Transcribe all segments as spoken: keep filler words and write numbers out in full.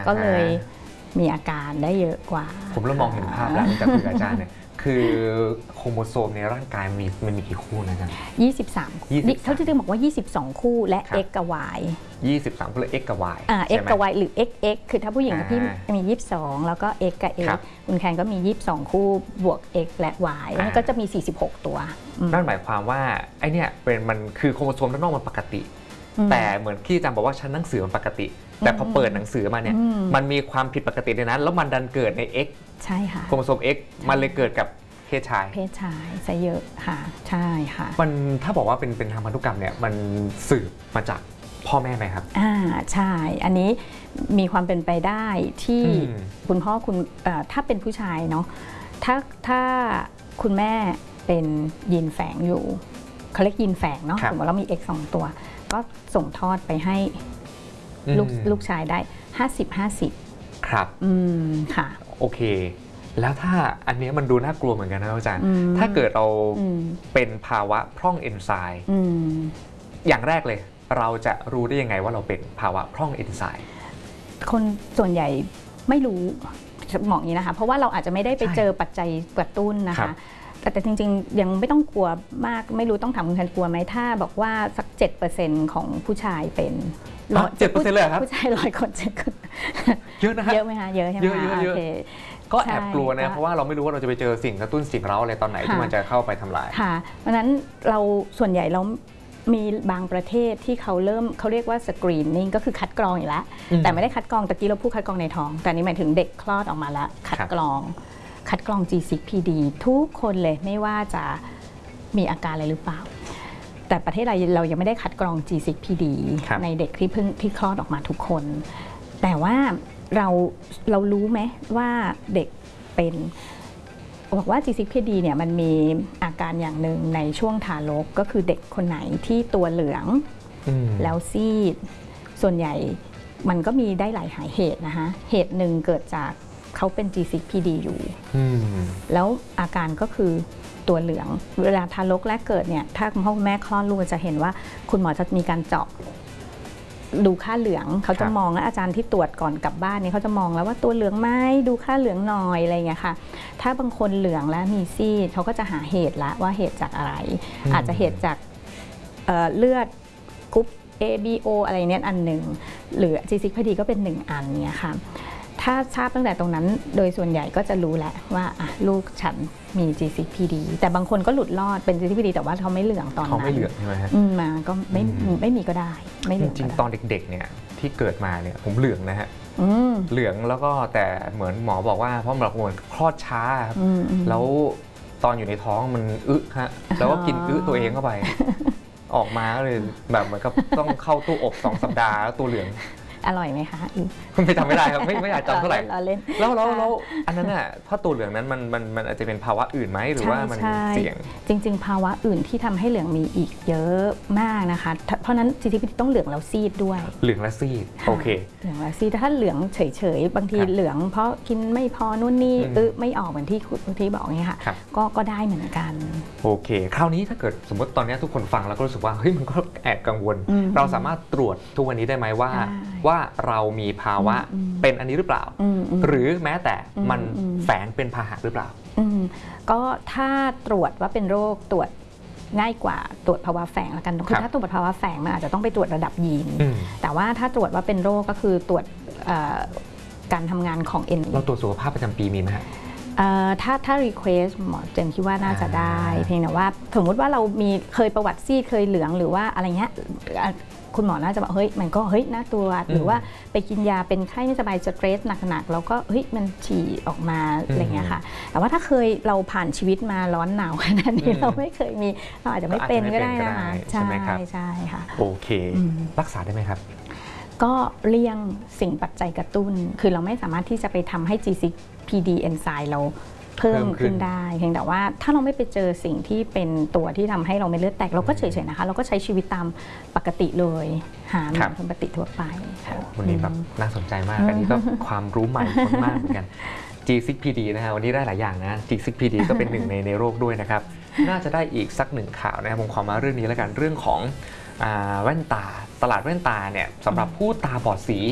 ก็เลยมีอาการได้เยอะกว่าผมเริ่มมองเห็นภาพแล้วจากคุยกับอาจารย์เนี่ยคือโครโมโซมในร่างกายมีมันมีกี่คู่นะครับยี่สิบสามเท่าที่เธอบอกว่ายี่สิบสองคู่และ X กับ Y ยี่สิบสามคู่และ X กับ Y อ่า X กับ Y หรือ เอ็กซ์ เอ็กซ์ คือถ้าผู้หญิงพี่มียี่สิบสองแล้วก็ X กับ X คุณแคนก็มียี่สิบสองคู่บวก X และ Y แล้วก็จะมีสี่สิบหกตัวนั่นหมายความว่าไอเนี่ยเป็นมันคือโครโมโซมด้านนอกมันปกติแต่เหมือนที่อาจารย์บอกว่าชั้นหนังสือมันปกติแต่พอเปิดหนังสือมาเนี่ยมันมีความผิดปกติในนั้นแล้วมันดันเกิดใน X ใช่ค่ะโครโมโซม X มันเลยเกิดกับเพศชายเพศชายซะเยอะค่ะใช่ค่ะมันถ้าบอกว่าเป็นเป็นทางพันธุกรรมเนี่ยมันสืบมาจากพ่อแม่ไหมครับอ่าใช่อันนี้มีความเป็นไปได้ที่คุณพ่อคุณถ้าเป็นผู้ชายเนาะถ้าถ้าคุณแม่เป็นยีนแฝงอยู่เขาเรียกยีนแฝงเนาะสมมติเรามี X สองตัวก็ส่งทอดไปให้ลูกลูกชายได้ห้าสิบ ห้าสิบครับอืมค่ะโอเคแล้วถ้าอันนี้มันดูน่ากลัวเหมือนกันนะอาจารย์ถ้าเกิดเราเป็นภาวะพร่องเอนไซม์อย่างแรกเลยเราจะรู้ได้ยังไงว่าเราเป็นภาวะพร่องเอนไซม์คนส่วนใหญ่ไม่รู้บอกอย่างนี้นะคะเพราะว่าเราอาจจะไม่ได้ไปเจอปัจจัยกระตุ้นนะคะแต่แต่จริงๆยังไม่ต้องกลัวมากไม่รู้ต้องถามคุณแคนกลัวไหมถ้าบอกว่าสัก เจ็ดเปอร์เซ็นต์ ของผู้ชายเป็นเจ็ดเปอร์เซ็นต์เลยครับผู้ชายร้อยคนเจ็ดคนเยอะนะฮะเยอะไหมคะเยอะใช่ไหมเยอะเยอะก็แอบกลัวนะเพราะว่าเราไม่รู้ว่าเราจะไปเจอสิ่งกระตุ้นสิ่งเร้าอะไรตอนไหนที่มันจะเข้าไปทำลายค่ะเพราะฉะนั้นเราส่วนใหญ่เรามีบางประเทศที่เขาเริ่มเขาเรียกว่าสกรีนนิ่งก็คือคัดกรองอยู่แล้วแต่ไม่ได้คัดกรองตะกี้เราพูดคัดกรองในท้องแต่นี้หมายถึงเด็กคลอดออกมาแล้วคัดกรองคัดกรอง จี ซิกซ์ พี ดี ทุกคนเลยไม่ว่าจะมีอาการอะไรหรือเปล่าแต่ประเทศเราเรายังไม่ได้คัดกรอง จี ซิกซ์ พี ดี ในเด็กที่เพิ่งที่คลอดออกมาทุกคนแต่ว่าเราเรารู้ไหมว่าเด็กเป็นบอกว่า จี ซิกซ์ พี ดี เนี่ยมันมีอาการอย่างหนึ่งในช่วงทารกก็คือเด็กคนไหนที่ตัวเหลืองแล้วซีดส่วนใหญ่มันก็มีได้หลายเหตุนะคะเหตุหนึ่งเกิดจากเขาเป็น จี ซิกซ์ พี ดี อยู่แล้วอาการก็คือตัวเหลืองเวลาทารกแรกเกิดเนี่ยถ้าคุณพ่อคุณแม่คลอดลูกจะเห็นว่าคุณหมอจะมีการเจาะดูค่าเหลืองเขาจะมองแล้วอาจารย์ที่ตรวจก่อนกลับบ้านเนี่ยเขาจะมองแล้วว่าตัวเหลืองไหมดูค่าเหลืองหน่อยอะไรเงี้ยค่ะถ้าบางคนเหลืองแล้วมีซีดเขาก็จะหาเหตุละว่าเหตุจากอะไรอาจจะเหตุจาก เ, เลือดกรุ๊ป เอ บี โอ อะไรเนี่ยอันหนึ่งหรือ จี ซิกซ์ พี ดี ก็เป็นหนึ่งอันเนี่ยค่ะถ้าทราบตั้งแต่ตรงนั้นโดยส่วนใหญ่ก็จะรู้แหละว่าลูกฉันมี จี ซิกซ์ พี ดี แต่บางคนก็หลุดรอดเป็น จี ซิกซ์ พี ดี แต่ว่าเขาไม่เหลืองตอนนั้นเขาไม่เหลืองใช่ไหมฮะมาก็ไม่ไม่มีก็ได้ไม่เหลืองจริงๆตอนเด็กๆเนี่ยที่เกิดมาเนี่ยผมเหลืองนะฮะเหลืองแล้วก็แต่เหมือนหมอบอกว่าเพราะเราเหมือนคลอดช้าครับแล้วตอนอยู่ในท้องมันอึฮะแล้วก็กินอึตัวเองเข้าไปออกมาก็เลยแบบเหมือนกับต้องเข้าตู้อบสองสัปดาห์แล้วตัวเหลืองอร่อยไหมคะไม่จำไม่ได้ครับไม่ไม่อยากจำเท่าไหร่แล้วแล้วแล้วอันนั้นน่ะถ้าตัวเหลืองนั้นมันมันมันอาจจะเป็นภาวะอื่นไหมหรือว่ามันเสี่ยงจริงๆภาวะอื่นที่ทำให้เหลืองมีอีกเยอะมากนะคะเพราะนั้น จี ซิกซ์ พี ดี ต้องเหลืองแล้วซีดด้วยเหลืองแล้วซีดโอเคเหลืองแล้วซีดถ้าเหลืองเฉยๆบางทีเหลืองเพราะกินไม่พอนู่นนี่อึไม่ออกเหมือนที่คุณที่บอกเนี่ยค่ะก็ก็ได้เหมือนกันโอเคคราวนี้ถ้าเกิดสมมติตอนนี้ทุกคนฟังแล้วก็รู้สึกว่าเฮ้ยมันก็แอบกังวลเราสามารถตรวจทุกวันนี้ได้ไหมว่าว่าเรามีภาวะเป็นอันนี้หรือเปล่าหรือแม้แต่มันแฝงเป็นพาหะหรือเปล่าก็ถ้าตรวจว่าเป็นโรคตรวจง่ายกว่าตรวจภาวะแฝงละกันคือถ้าตรวจภาวะแฝงมันอาจจะต้องไปตรวจระดับยีนแต่ว่าถ้าตรวจว่าเป็นโรคก็คือตรวจการทำงานของเอ็นเราตรวจสุขภาพประจำปีมีไหมฮะถ้าถ้า request หมอเจนคิดว่าน่าจะได้เพียงแต่ว่าสมมุติว่าเรามีเคยประวัติซีดเคยเหลืองหรือว่าอะไรเงี้ยคุณหมอน่าจะบอกเฮ้ยมันก็เฮ้ยน่าตัวหรือว่าไปกินยาเป็นไข้ไม่สบายสเตรสหนักๆแล้วก็เฮ้ยมันฉี่ออกมาอะไรเงี้ยค่ะแต่ว่าถ้าเคยเราผ่านชีวิตมาร้อนหนาวขนาดนี้เราไม่เคยมีเราอาจจะไม่เป็นก็ได้นะคะใช่ไหมครับใช่ค่ะโอเครักษาได้ไหมครับก็เลี่ยงสิ่งปัจจัยกระตุ้นคือเราไม่สามารถที่จะไปทำให้ จี ซิกซ์ พี ดี เอนไซม์เราเพิ่มขึ้นได้เพียงแต่ว่าถ้าเราไม่ไปเจอสิ่งที่เป็นตัวที่ทำให้เราไม่เลือดแตกเราก็เฉยๆนะคะเราก็ใช้ชีวิตตามปกติเลยหาเหมือนคนปกติทั่วไปวันนี้แบบน่าสนใจมากอันนี้ก็ความรู้ใหม่มากเหมือนกัน จี ซิกซ์ พี ดี นะฮะวันนี้ได้หลายอย่างนะ จี ซิกซ์ พี ดี ก็เป็นหนึ่งในในโรคด้วยนะครับน่าจะได้อีกสักหนึ่งข่าวนะครับผมขอมาเรื่องนี้แล้วกันเรื่องของแว่นตาตลาดแว่นตาเนี่ยสำหรับผู้ตาบอดสี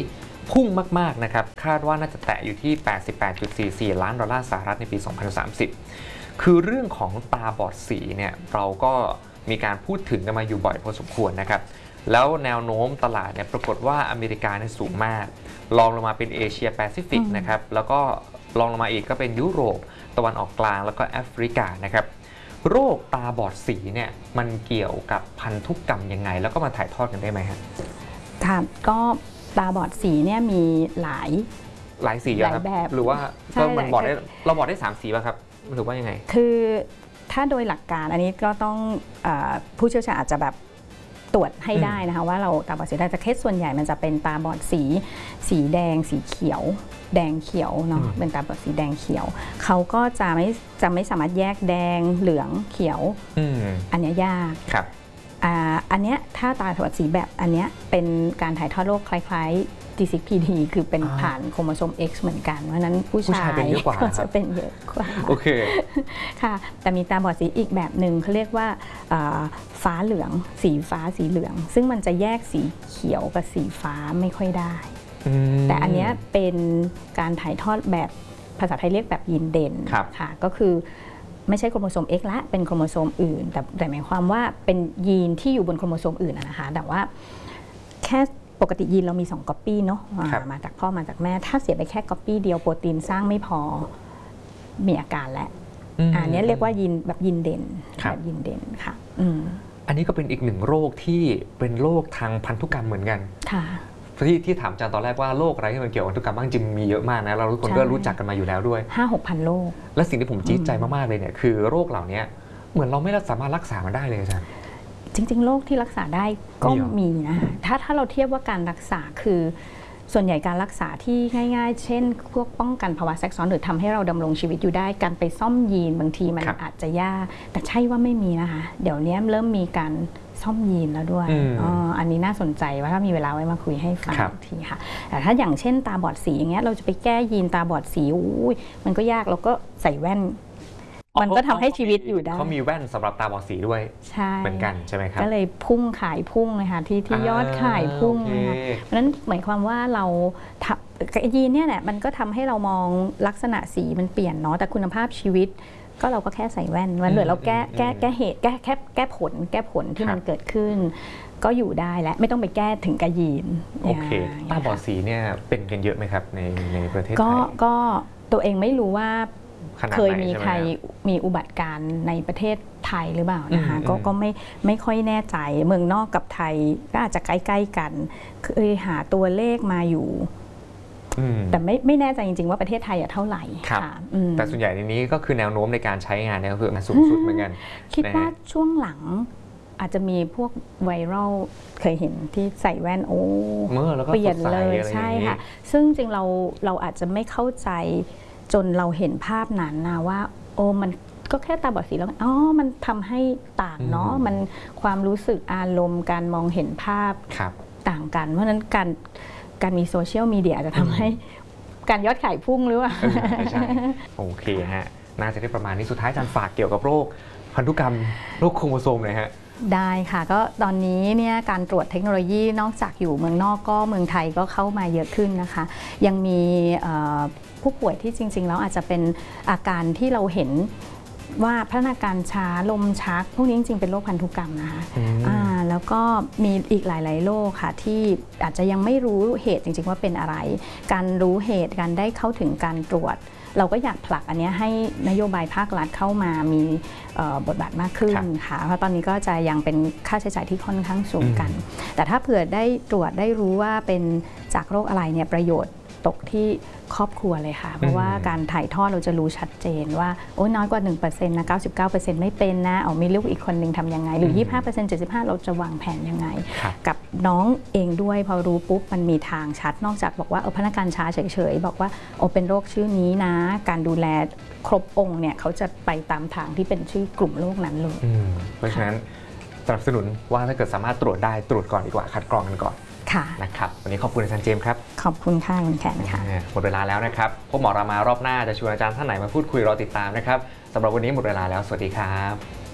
พุ่งมากๆนะครับคาดว่าน่าจะแตะอยู่ที่ แปดสิบแปดจุดสี่สี่ ล้านดอลลาร์สหรัฐในปี สองพันสามสิบ คือเรื่องของตาบอดสีเนี่ยเราก็มีการพูดถึงกันมาอยู่บ่อยพอสมควรนะครับแล้วแนวโน้มตลาดเนี่ยปรากฏว่าอเมริกาเนี่ยสูงมากรองลงมาเป็นเอเชียแปซิฟิกนะครับแล้วก็รองลงมาอีกก็เป็นยุโรปตะวันออกกลางแล้วก็แอฟริกานะครับโรคตาบอดสีเนี่ยมันเกี่ยวกับพันธุกรรมยังไงแล้วก็มาถ่ายทอดกันได้ไหมครับค่ะก็ตาบอดสีเนี่ยมีหลายหลายสีครับแบบหรือว่ามันบอดได้เราบอดได้สามสีป่ะครับหรือว่ายังไงคือถ้าโดยหลักการอันนี้ก็ต้องผู้เชี่ยวชาญอาจจะแบบตรวจให้ได้นะคะว่าเราตาบอดสีได้แต่เคสส่วนใหญ่มันจะเป็นตาบอดสีสีแดงสีเขียวแดงเขียวเนาะเป็นตาบอดสีแดงเขียวเขาก็จะไม่จะไม่สามารถแยกแดงเหลืองเขียวอันนี้ยากครับอันเนี้ยถ้าตาบอดสีแบบอันเนี้ยเป็นการถ่ายทอดโรคคล้ายๆ ดี ซิก พี ดี คือเป็นผ่านโครโมโซม X เหมือนกันเพราะนั้นผู้ชายก็จะเป็นเยอะกว่าโอเคค่ะแต่มีตาบอดสีอีกแบบหนึ่งเขาเรียกว่าฟ้าเหลืองสีฟ้าสีเหลืองซึ่งมันจะแยกสีเขียวกับสีฟ้าไม่ค่อยได้แต่อันนี้เป็นการถ่ายทอดแบบภาษาไทยเรียกแบบยีนเด่นค่ะก็คือไม่ใช่โครโมโซม X ละเป็นโครโมโซมอื่นแต่แต่หมายความว่าเป็นยีนที่อยู่บนโครโมโซมอื่นนะคะแต่ว่าแค่ปกติยีนเรามีสองก๊อปปี้เนาะมาจากพ่อมาจากแม่ถ้าเสียไปแค่ก๊อปปี้เดียวโปรตีนสร้างไม่พอมีอาการแล้วอันนี้เรียกว่ายีนแบบยีนเด่นแบบยีนเด่นค่ะอันนี้ก็เป็นอีกหนึ่งโรคที่เป็นโรคทางพันธุกรรมเหมือนกันค่ะที่ที่ถามอาจารย์ตอนแรกว่าโรคอะไรที่มันเกี่ยวกับพันธุกรรมบ้างจริงมีเยอะมากนะเราทุกคนก็รู้จักกันมาอยู่แล้วด้วยห้าหกพัน โรคและสิ่งที่ผมจี๊ดใจมากๆเลยเนี่ยคือโรคเหล่านี้เหมือนเราไม่สามารถรักษามันได้เลยอาจารย์จริงๆโรคที่รักษาได้ก็มีนะถ้าถ้าเราเทียบว่าการรักษาคือส่วนใหญ่การรักษาที่ง่ายๆเช่นพวกป้องกันภาวะแทรกซ้อนหรือทำให้เราดำรงชีวิตอยู่ได้การไปซ่อมยีนบางทีมันอาจจะยากแต่ใช่ว่าไม่มีนะคะเดี๋ยวนี้เริ่มมีการซ่อมยีนแล้วด้วยอ๋ออันนี้น่าสนใจว่าถ้ามีเวลาไว้มาคุยให้ฟังทีค่ะแต่ถ้าอย่างเช่นตาบอดสีอย่างเงี้ยเราจะไปแก้ยีนตาบอดสีอุ้ยมันก็ยากเราก็ใส่แว่นมันก็ทำให้ชีวิตอยู่ได้เขามีแว่นสำหรับตาบอดสีด้วยเหมือนกันใช่ไหมครับก็เลยพุ่งขายพุ่งเลยค่ะที่ที่ยอดขายพุ่งนะคะเพราะฉะนั้นหมายความว่าเรายีนเนี่ยแหละมันก็ทำให้เรามองลักษณะสีมันเปลี่ยนเนาะแต่คุณภาพชีวิตก็เราก็แค่ใส่แว่นวันเหลือเราแก้แก้แก้เหตุแก้แค่แก้ผลแก้ผลที่มันเกิดขึ้นก็อยู่ได้และไม่ต้องไปแก้ถึงกระยีนโอเคตาบอดสีเนี่ยเป็นกันเยอะไหมครับในในประเทศไทยก็ก็ตัวเองไม่รู้ว่าเคยมีใครมีอุบัติการในประเทศไทยหรือเปล่านะคะก็ก็ไม่ไม่ค่อยแน่ใจเมืองนอกกับไทยก็อาจจะใกล้ๆกันเคยหาตัวเลขมาอยู่แต่ไม่ไม่แน่ใจจริงๆว่าประเทศไทยเท่าไหร่ค่ะแต่ส่วนใหญ่ในนี้ก็คือแนวโน้มในการใช้งานเนี่ยก็คือสูงสุดเหมือนกันคิดว่าช่วงหลังอาจจะมีพวกไวรัลเคยเห็นที่ใส่แว่นโอ้เปลี่ยนเลยใช่ค่ะซึ่งจริงเราเราอาจจะไม่เข้าใจจนเราเห็นภาพนั้นนะว่าโอ้มันก็แค่ตาบอดสีแล้วอ๋อมันทำให้ต่างเนาะมันความรู้สึกอารมณ์การมองเห็นภาพต่างกันเพราะฉะนั้นการการมีโซเชียลมีเดียจะทำให้การยอดขายพุ่งหรือว่าใช่โอเคฮะน่าจะได้ประมาณนี้สุดท้ายอาจารย์ฝากเกี่ยวกับโรคพันธุกรรมโรคโครโมโซมเลยฮะได้ค่ะก็ตอนนี้เนี่ยการตรวจเทคโนโลยีนอกจากอยู่เมืองนอกก็เมืองไทยก็เข้ามาเยอะขึ้นนะคะยังมีผู้ป่วยที่จริงๆแล้วอาจจะเป็นอาการที่เราเห็นว่าพัฒนาการช้าลมชักพวกนี้จริงๆเป็นโรคพันธุกรรมนะคะอ่าแล้วก็มีอีกหลายๆโรคค่ะที่อาจจะยังไม่รู้เหตุจริงๆว่าเป็นอะไรการรู้เหตุการได้เข้าถึงการตรวจเราก็อยากผลักอันนี้ให้นโยบายภาครัฐเข้ามามีบทบาทมากขึ้นค่ะเพราะตอนนี้ก็จะยังเป็นค่าใช้จ่ายที่ค่อนข้างสูงกันแต่ถ้าเผื่อได้ตรวจได้รู้ว่าเป็นจากโรคอะไรเนี่ยประโยชน์ตกที่ครอบครัวเลยค่ะเพราะว่าการถ่ายทอดเราจะรู้ชัดเจนว่าโอ้น้อยกว่า หนึ่งเปอร์เซ็นต์ นะ เก้าสิบเก้าเปอร์เซ็นต์ ไม่เป็นนะเอามีลูกอีกคนนึงทำยังไงหรือ ยี่สิบห้าเปอร์เซ็นต์ เจ็ดสิบห้าเปอร์เซ็นต์ เราจะวางแผนยังไงกับน้องเองด้วยพอรู้ปุ๊บมันมีทางชัดนอกจากบอกว่าเออพนักงานช้าเฉยๆบอกว่าโอ้เป็นโรคชื่อนี้นะการดูแลครบองค์เนี่ยเขาจะไปตามทางที่เป็นชื่อกลุ่มโรคนั้นเลยเพราะฉะนั้นสนับสนุนว่าถ้าเกิดสามารถตรวจได้ตรวจก่อนดีกว่าคัดกรองกันก่อนนะครับวันนี้ขอบคุณอาจารย์เจมส์ครับขอบคุณค่ะคุณแขนค่ะหมดเวลาแล้วนะครับพบหมอรามารอบหน้าจะชวนอาจารย์ท่านไหนมาพูดคุยรอติดตามนะครับสำหรับวันนี้หมดเวลาแล้วสวัสดีครับ